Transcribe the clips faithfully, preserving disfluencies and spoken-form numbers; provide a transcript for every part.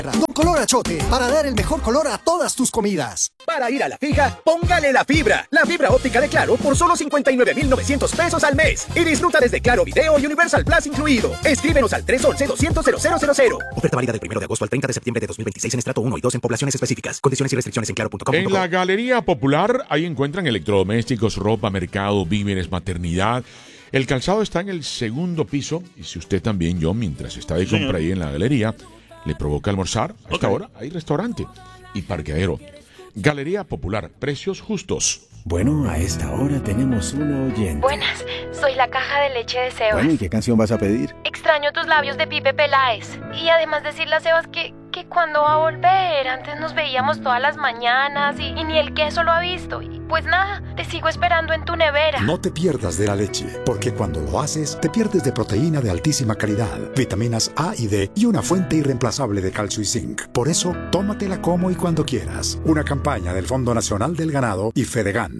Con color achote, para dar el mejor color a todas tus comidas. Para ir a la fija, póngale la fibra. La fibra óptica de Claro por solo cincuenta y nueve mil novecientos pesos al mes. Y disfruta desde Claro Video y Universal Plus incluido. Escríbenos al tres once, doscientos, cero cero cero cero. Oferta válida del primero de agosto al treinta de septiembre de dos mil veintiséis en estrato uno y dos en poblaciones específicas. Condiciones y restricciones en claro punto com. En la Galería Popular, ahí encuentran electrodomésticos, ropa, mercado, víveres, maternidad. El calzado está en el segundo piso. Y si usted también, yo, mientras está de compra ahí en la galería, le provoca almorzar, a esta Ok. hora hay restaurante y parqueadero. Galería Popular, precios justos. Bueno, a esta hora tenemos una oyente. Buenas, soy la caja de leche de Sebas. Bueno, ¿y qué canción vas a pedir? Extraño tus labios de Pipe Peláez. Y además decirle a Sebas que, que cuando va a volver. Antes nos veíamos todas las mañanas y, y ni el queso lo ha visto. Y pues nada, te sigo esperando en tu nevera. No te pierdas de la leche, porque cuando lo haces, te pierdes de proteína de altísima calidad, vitaminas A y D y una fuente irreemplazable de calcio y zinc. Por eso, tómatela como y cuando quieras. Una campaña del Fondo Nacional del Ganado y Fedegan.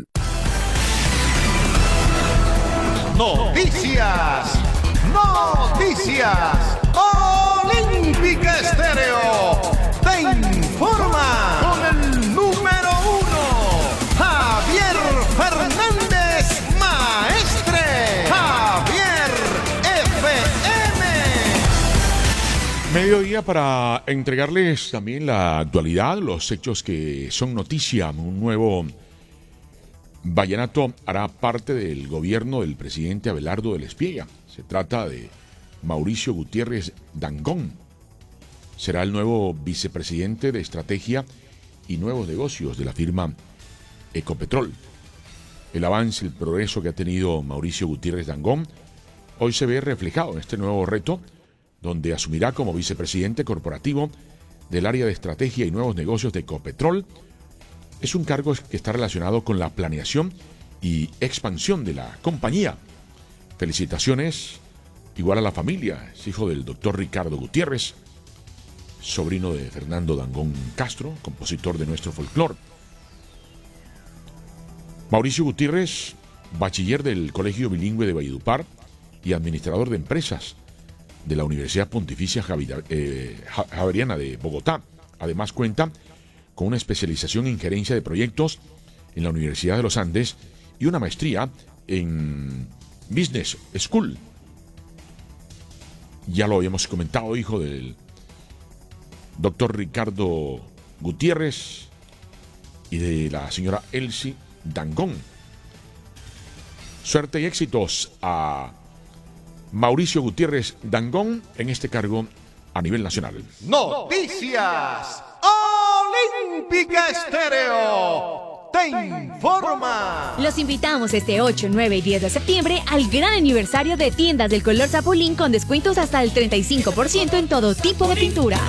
Noticias, noticias, Olímpica Estéreo te informa con el número uno, Javier Fernández Maestre, Javier F M. Mediodía para entregarles también la actualidad, los hechos que son noticia. Un nuevo vallenato hará parte del gobierno del presidente Abelardo del Espiega. Se trata de Mauricio Gutiérrez Dangond. Será el nuevo vicepresidente de Estrategia y Nuevos Negocios de la firma Ecopetrol. El avance, el progreso que ha tenido Mauricio Gutiérrez Dangond hoy se ve reflejado en este nuevo reto, donde asumirá como vicepresidente corporativo del área de Estrategia y Nuevos Negocios de Ecopetrol. Es un cargo que está relacionado con la planeación y expansión de la compañía. Felicitaciones igual a la familia. Es hijo del doctor Ricardo Gutiérrez, sobrino de Fernando Dangond Castro, compositor de nuestro folclore. Mauricio Gutiérrez, bachiller del Colegio Bilingüe de Valledupar y administrador de empresas de la Universidad Pontificia Javier, eh, Javeriana de Bogotá. Además cuenta con una especialización en gerencia de proyectos en la Universidad de los Andes y una maestría en Business School. Ya lo habíamos comentado, hijo del doctor Ricardo Gutiérrez y de la señora Elsie Dangond. Suerte y éxitos a Mauricio Gutiérrez Dangond en este cargo a nivel nacional. Noticias, Olímpica Estéreo te informa. Los invitamos este ocho, nueve y diez de septiembre al gran aniversario de Tiendas del Color Zapolín con descuentos hasta el treinta y cinco por ciento en todo tipo de pinturas.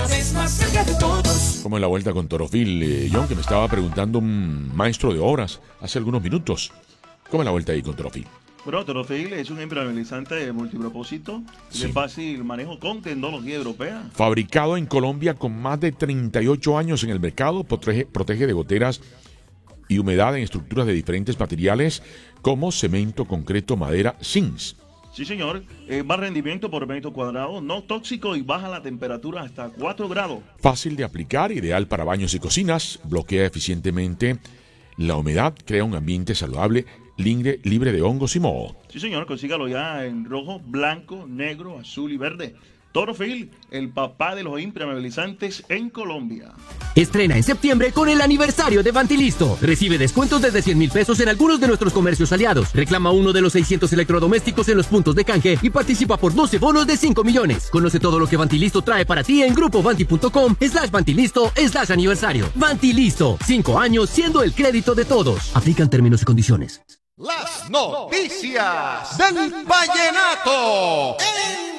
Como en la vuelta con Torofil, eh, John, que me estaba preguntando un maestro de obras hace algunos minutos. ¿Cómo en la vuelta ahí con Torofil? Bueno, Torofil es un impermeabilizante multipropósito Sí. de fácil manejo con tecnología europea. Fabricado en Colombia con más de treinta y ocho años en el mercado, protege, protege de goteras y humedad en estructuras de diferentes materiales como cemento, concreto, madera, zinc. Sí, señor. Eh, más rendimiento por metro cuadrado, no tóxico y baja la temperatura hasta cuatro grados. Fácil de aplicar, ideal para baños y cocinas, bloquea eficientemente la humedad, crea un ambiente saludable, libre, libre de hongos y moho. Sí, señor. Consígalo ya en rojo, blanco, negro, azul y verde. Torofil, el papá de los impermeabilizantes en Colombia. Estrena en septiembre con el aniversario de Vantilisto. Recibe descuentos desde cien mil pesos en algunos de nuestros comercios aliados. Reclama uno de los seiscientos electrodomésticos en los puntos de canje y participa por doce bonos de cinco millones. Conoce todo lo que Vantilisto trae para ti en grupovanti.com slash Vantilisto slash aniversario. Vantilisto, cinco años siendo el crédito de todos. Aplican términos y condiciones. Las noticias del vallenato en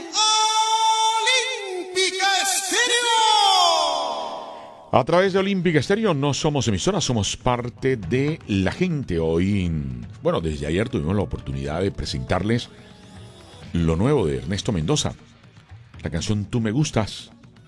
Olímpica Estéreo. A través de Olímpica Estéreo no somos emisora, somos parte de la gente. Hoy, bueno, desde ayer tuvimos la oportunidad de presentarles lo nuevo de Ernesto Mendoza, la canción Tú me gustas,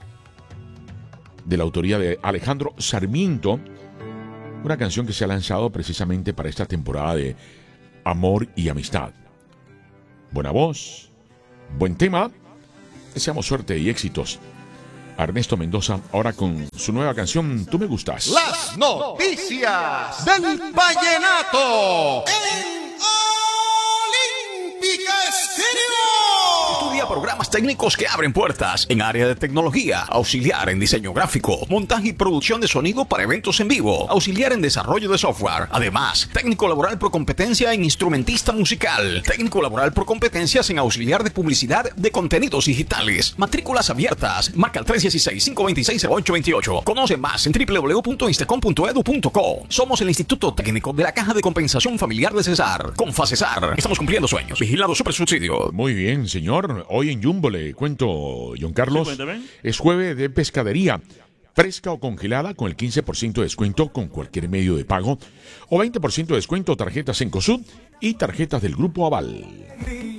de la autoría de Alejandro Sarmiento, una canción que se ha lanzado precisamente para esta temporada de amor y amistad. Buena voz, buen tema, deseamos suerte y éxitos a Ernesto Mendoza, ahora con su nueva canción Tú me gustas. Las noticias del vallenato en Olímpica Estéreo. Estudia programas técnicos que abren puertas en área de tecnología, auxiliar en diseño gráfico, montaje y producción de sonido para eventos en vivo, auxiliar en desarrollo de software. Además, técnico laboral por competencia en instrumentista musical, técnico laboral por competencias en auxiliar de publicidad de contenidos digitales. Matrículas abiertas. Marca el tres uno seis, cinco dos seis, cero ocho dos ocho. Conoce más en doble u doble u doble u punto instacom punto edu punto co. Somos el Instituto Técnico de la Caja de Compensación Familiar de Cesar. Con Facesar, estamos cumpliendo sueños. Vigilado Supersubsidio. Muy bien, señor. Hoy en Jumbo le cuento, John Carlos, Sí, cuéntame. es jueves de pescadería. Fresca o congelada con el quince por ciento de descuento con cualquier medio de pago o veinte por ciento de descuento tarjetas Cencosud y tarjetas del Grupo Aval.